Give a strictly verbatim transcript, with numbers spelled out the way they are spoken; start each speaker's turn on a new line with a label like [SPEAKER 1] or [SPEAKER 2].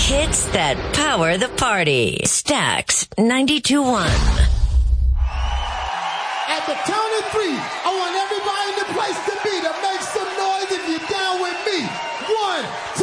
[SPEAKER 1] hits that power the party. Stax ninety-two point one.
[SPEAKER 2] At the count of three, I want everybody in the place to be to make some noise if you're down with me. One, two.